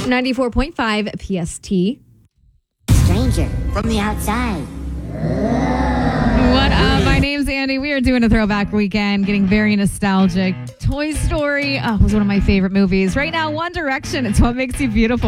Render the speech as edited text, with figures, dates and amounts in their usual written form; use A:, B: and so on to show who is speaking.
A: 94.5 PST.
B: Stranger from the outside.
C: What up? My name's Andy. We are doing a throwback weekend, getting very nostalgic. Toy Story was one of my favorite movies. Right now, One Direction. It's What Makes You Beautiful.